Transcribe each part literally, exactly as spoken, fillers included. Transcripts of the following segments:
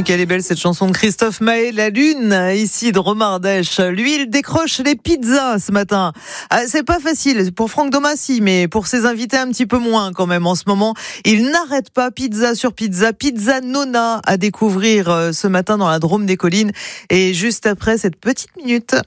qu'elle est belle cette chanson de Christophe Maé, La Lune, ici de Romardèche. Lui, il décroche les pizzas ce matin. Ah, c'est pas facile pour Franck Domassi, mais pour ses invités un petit peu moins quand même en ce moment. Il n'arrête pas, pizza sur pizza, Pizza Nonna à découvrir ce matin dans la Drôme des Collines. Et juste après cette petite minute.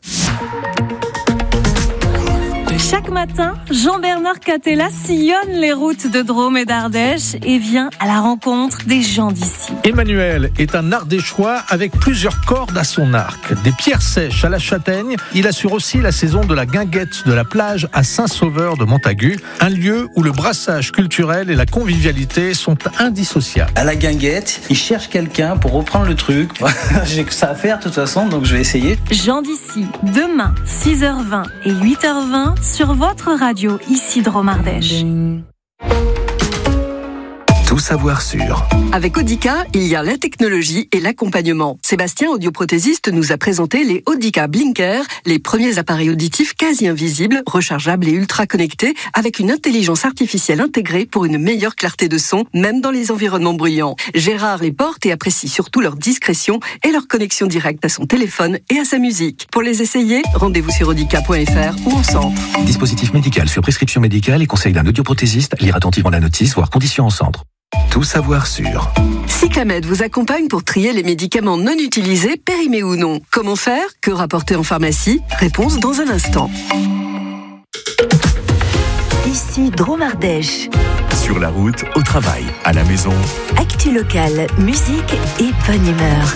Chaque matin, Jean-Bernard Catella sillonne les routes de Drôme et d'Ardèche et vient à la rencontre des gens d'ici. Emmanuel est un Ardéchois avec plusieurs cordes à son arc. Des pierres sèches à la châtaigne, il assure aussi la saison de la guinguette de la plage à Saint-Sauveur de Montagu, un lieu où le brassage culturel et la convivialité sont indissociables. À la guinguette, il cherche quelqu'un pour reprendre le truc. J'ai que ça à faire de toute façon, donc je vais essayer. Gens d'ici, demain, six heures vingt et huit heures vingt, sur votre radio, ici de Romardèche. Tout savoir sur. Avec Audica, il y a la technologie et l'accompagnement. Sébastien, audioprothésiste, nous a présenté les Audica Blinker, les premiers appareils auditifs quasi invisibles, rechargeables et ultra connectés, avec une intelligence artificielle intégrée pour une meilleure clarté de son, même dans les environnements bruyants. Gérard les porte et apprécie surtout leur discrétion et leur connexion directe à son téléphone et à sa musique. Pour les essayer, rendez-vous sur audica point f r ou en centre. Dispositif médical sur prescription médicale et conseil d'un audioprothésiste. Lire attentivement la notice, voire conditions en centre. Tout savoir sur. Cyclamed vous accompagne pour trier les médicaments non utilisés, périmés ou non. Comment faire? Que rapporter en pharmacie? Réponse dans un instant. Ici Drôme Ardèche. Sur la route, au travail, à la maison. Actu locale, musique et bonne humeur.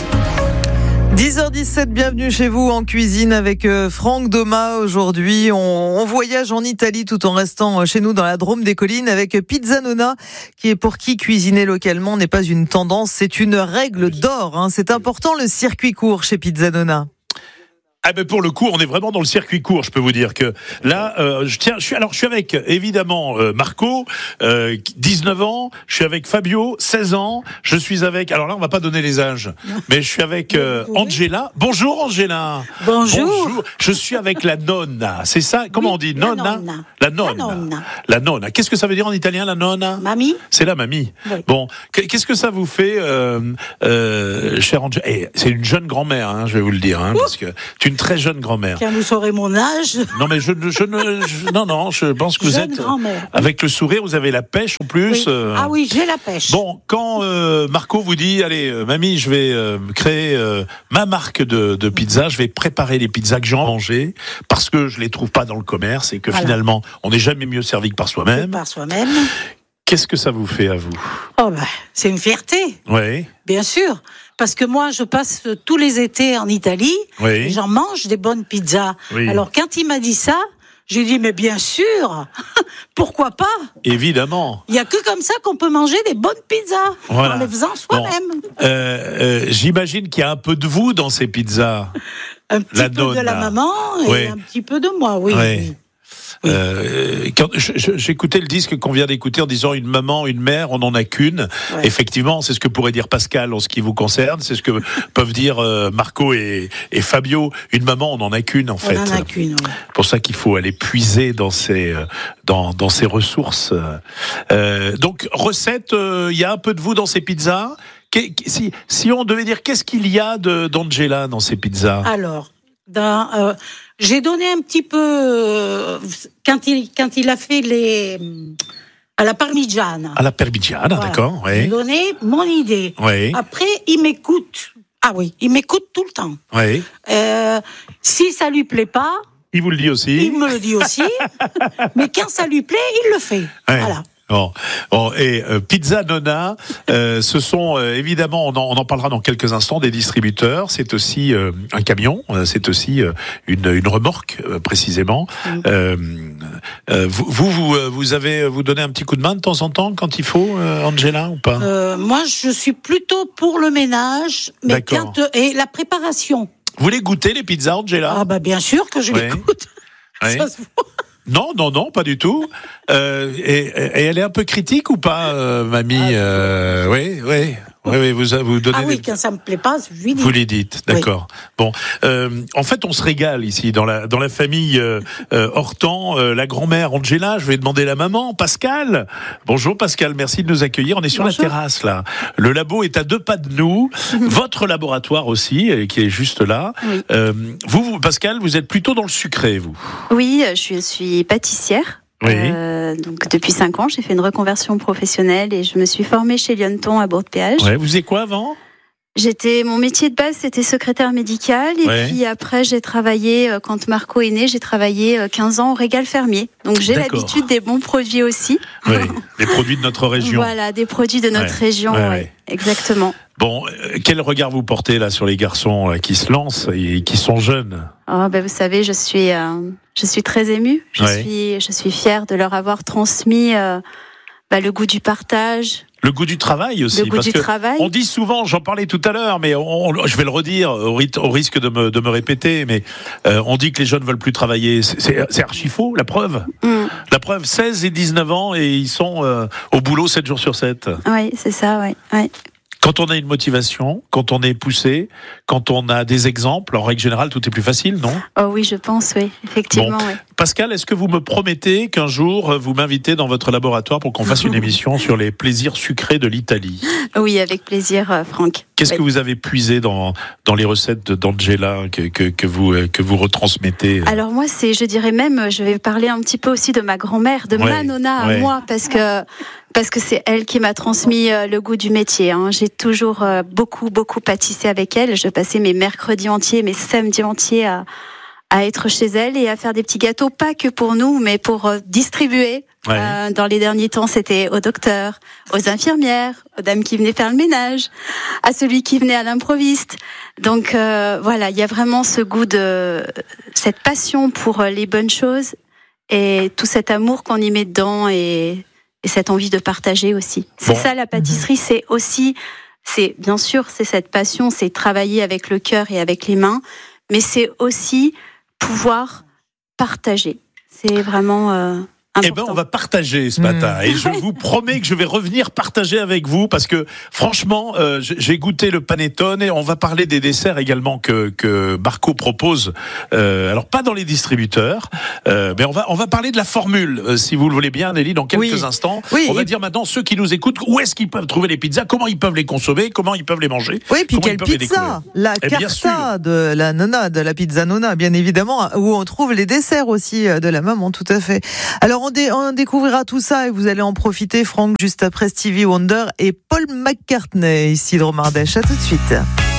dix heures dix-sept, bienvenue chez vous en cuisine avec Franck Domas. Aujourd'hui, on, on voyage en Italie tout en restant chez nous dans la Drôme des Collines avec Pizza Nonna, qui est pour qui cuisiner localement n'est pas une tendance, c'est une règle d'or. Hein. C'est important le circuit court chez Pizza Nonna. Ah ben pour le coup, on est vraiment dans le circuit court. Je peux vous dire que là, euh, je tiens, je suis alors je suis avec évidemment euh, Marco, euh, dix-neuf ans. Je suis avec Fabio, seize ans. Je suis avec. Alors là, on va pas donner les âges, mais je suis avec euh, Angela. Bonjour Angela. Bonjour. Bonjour. Je suis avec la nonna. C'est ça? Comment oui, on dit? La Nonna. nonna. La nonna. La nonna. La nonna. Qu'est-ce que ça veut dire en italien, la nonna? Mamie. C'est la mamie. Oui. Bon, qu'est-ce que ça vous fait, euh, euh, chère Angela? Eh, c'est une jeune grand-mère, hein, je vais vous le dire, hein, parce que c'est une très jeune grand-mère. Tiens, vous saurez mon âge. Non, mais je, je ne. Je, non, non, je pense que vous Jeune êtes. grand-mère. Avec le sourire, vous avez la pêche en plus. Oui. Euh, Ah oui, j'ai la pêche. Bon, quand euh, Marco vous dit, allez, euh, mamie, je vais euh, créer euh, ma marque de, de pizza, je vais préparer les pizzas que j'ai en manger, parce que je les trouve pas dans le commerce et que Voilà. finalement, on n'est jamais mieux servi que par soi-même. Par soi-même. Qu'est-ce que ça vous fait à vous? Oh ben, c'est une fierté, Oui, bien sûr. Parce que moi, je passe tous les étés en Italie. oui. Et j'en mange des bonnes pizzas. Oui. Alors, quand il m'a dit ça, j'ai dit, mais bien sûr, pourquoi pas? Évidemment. Il n'y a que comme ça qu'on peut manger des bonnes pizzas, Voilà. en les faisant soi-même. Bon. Euh, euh, j'imagine qu'il y a un peu de vous dans ces pizzas. Un petit La peu de la nonna. maman et Oui. un petit peu de moi, oui. Oui. oui. Euh, quand je- je- j'écoutais le disque qu'on vient d'écouter en disant une maman, une mère, on n'en a qu'une. Ouais. Effectivement, c'est ce que pourrait dire Pascal en ce qui vous concerne, c'est ce que peuvent dire euh, Marco et, et Fabio. Une maman, on n'en a qu'une en On fait. n'en a qu'une, oui. C'est pour ça qu'il faut aller puiser dans ses, euh, dans, dans ses ressources. Euh, donc, recette, il euh, y a un peu de vous dans ces pizzas. Qu'est- Si, si on devait dire qu'est-ce qu'il y a de, d'Angela dans ces pizzas? Alors, dans, euh, j'ai donné un petit peu euh, quand il quand il a fait les à la parmigiana. À la parmigiana, Voilà. d'accord, J'ai oui. donné mon idée. Oui, Après, il m'écoute. Ah oui, il m'écoute tout le temps. oui. Euh, si ça lui plaît pas, Il vous le dit aussi. il me le dit aussi. Mais quand ça lui plaît, il le fait. Ouais. Voilà. Bon, bon, et euh, Pizza Nonna, euh, ce sont euh, évidemment, on en, on en parlera dans quelques instants, des distributeurs. C'est aussi euh, un camion, euh, c'est aussi euh, une, une remorque euh, précisément. Mm. Euh, euh, vous, vous, vous, euh, vous avez vous donnez un petit coup de main de temps en temps quand il faut, euh, Angela, ou pas? Euh, moi, je suis plutôt pour le ménage, mais D'accord. quand et la préparation. Vous les goûtez les pizzas, Angela? Ah bah bien sûr que je Ouais. l'écoute. Ouais. Ça se voit. Non, non, non, pas du tout. Euh, et, et elle est un peu critique ou pas, euh, mamie? euh, Oui, oui. Oui, oui, vous, vous donnez. Ah oui, des... quand ça me plaît pas, je lui dis. Vous les dites, d'accord. Oui. Bon, euh, en fait, on se régale ici dans la dans la famille euh, euh, Hortan, euh, la grand-mère Angela. Je vais demander la maman, Pascal. Bonjour Pascal, merci de nous accueillir. On est sur Bonjour. La terrasse là. Le labo est à deux pas de nous. Votre laboratoire aussi, qui est juste là. Oui. Euh, vous, vous, Pascal, vous êtes plutôt dans le sucré, vous. Oui, je suis pâtissière. Oui. Euh, donc depuis cinq ans, j'ai fait une reconversion professionnelle et je me suis formée chez Lionton à Bourg-de-Péage. Ouais, vous faisiez quoi avant ? J'étais, mon métier de base, c'était secrétaire médicale. Et ouais. puis après, j'ai travaillé, quand Marco est né, j'ai travaillé quinze ans au Régal Fermier. Donc j'ai D'accord. l'habitude des bons produits aussi. Oui, des produits de notre région. Voilà, des produits de notre ouais. région, ouais, ouais. Ouais. exactement. Bon, euh, quel regard vous portez là sur les garçons euh, qui se lancent et qui sont jeunes ? Oh, ben, vous savez, je suis, euh, je suis très émue. Je, ouais. suis, je suis fière de leur avoir transmis euh, bah, le goût du partage. Le goût du travail aussi. Le goût parce du que travail. On dit souvent, j'en parlais tout à l'heure, mais on, on, je vais le redire au, au risque de me, de me répéter, mais euh, on dit que les jeunes veulent plus travailler. C'est, c'est, c'est archi faux, la preuve. Mm. La preuve, seize et dix-neuf ans et ils sont euh, au boulot sept jours sur sept. Oui, c'est ça, oui. Ouais. Quand on a une motivation, quand on est poussé, quand on a des exemples, en règle générale, tout est plus facile, non ? Oh oui, je pense, oui, effectivement. Bon. Oui. Pascal, est-ce que vous me promettez qu'un jour, vous m'invitez dans votre laboratoire pour qu'on fasse une émission sur les plaisirs sucrés de l'Italie ? Oui, avec plaisir, Franck. Qu'est-ce oui. que vous avez puisé dans, dans les recettes d'Angela que, que, que, vous, que vous retransmettez ? Alors moi, c'est, je dirais même, je vais parler un petit peu aussi de ma grand-mère, de ouais, ma nonna ouais. à moi, parce que... Parce que c'est elle qui m'a transmis le goût du métier. Hein. J'ai toujours beaucoup, beaucoup pâtissé avec elle. Je passais mes mercredis entiers, mes samedis entiers à, à être chez elle et à faire des petits gâteaux, pas que pour nous, mais pour distribuer. Ouais. Euh, dans les derniers temps, c'était aux docteurs, aux infirmières, aux dames qui venaient faire le ménage, à celui qui venait à l'improviste. Donc euh, voilà, il y a vraiment ce goût de cette passion pour les bonnes choses et tout cet amour qu'on y met dedans et Et cette envie de partager aussi. C'est bon. Ça, la pâtisserie, c'est aussi, c'est bien sûr, c'est cette passion, c'est travailler avec le cœur et avec les mains, mais c'est aussi pouvoir partager. C'est vraiment euh, important. Eh ben, on va partager ce matin. Mmh. Et je vous promets que je vais revenir partager avec vous parce que, franchement, euh, j'ai goûté le panettone et on va parler des desserts également que, que Marco propose. Euh, alors, pas dans les distributeurs, euh, mais on va, on va parler de la formule, euh, si vous le voulez bien, Nelly, dans quelques oui. instants. Oui. On va dire maintenant, ceux qui nous écoutent, où est-ce qu'ils peuvent trouver les pizzas, comment ils peuvent les consommer, comment ils peuvent les manger. Oui, puis quelle pizza ? La carta de la nonna, de la pizza nonna, bien évidemment, où on trouve les desserts aussi de la maman, tout à fait. Alors, On, dé- on découvrira tout ça et vous allez en profiter, Franck, juste après Stevie Wonder et Paul McCartney, ici de Romardèche. À tout de suite.